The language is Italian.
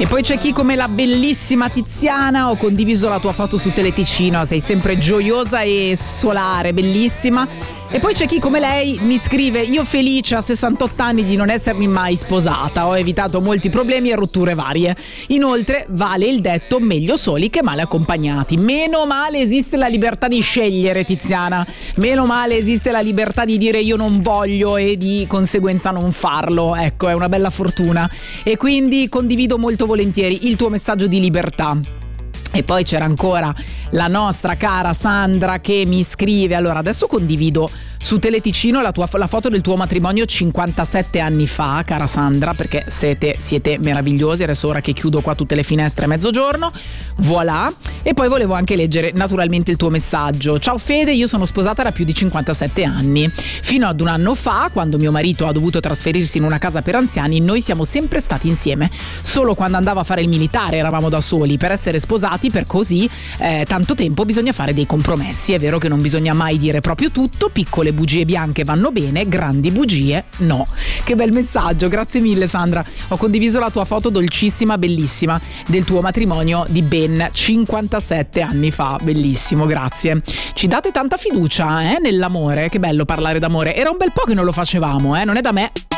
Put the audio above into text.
E poi c'è chi come la bellissima Tiziana: ho condiviso la tua foto su Teleticino, sei sempre gioiosa e solare, bellissima. E poi c'è chi come lei mi scrive: io felice a 68 anni di non essermi mai sposata, ho evitato molti problemi e rotture varie. Inoltre vale il detto meglio soli che male accompagnati. Meno male esiste la libertà di scegliere, Tiziana, meno male esiste la libertà di dire io non voglio e di conseguenza non farlo. Ecco, è una bella fortuna e quindi condivido molto volentieri il tuo messaggio di libertà. E poi c'era ancora la nostra cara Sandra che mi scrive: allora adesso condivido su Teleticino la foto del tuo matrimonio 57 anni fa, cara Sandra, perché siete meravigliosi. Adesso, ora che chiudo qua tutte le finestre a mezzogiorno, voilà. E poi volevo anche leggere naturalmente il tuo messaggio. Ciao Fede, io sono sposata da più di 57 anni. Fino ad un anno fa, quando mio marito ha dovuto trasferirsi in una casa per anziani, noi siamo sempre stati insieme. Solo quando andava a fare il militare eravamo da soli. Per essere sposati per così tanto tempo bisogna fare dei compromessi. È vero che non bisogna mai dire proprio tutto, piccole bugie bianche vanno bene, grandi bugie no. Che bel messaggio, grazie mille Sandra. Ho condiviso la tua foto dolcissima, bellissima, del tuo matrimonio di ben 57 anni fa, bellissimo, grazie. Ci date tanta fiducia nell'amore, che bello parlare d'amore, era un bel po' che non lo facevamo, non è da me.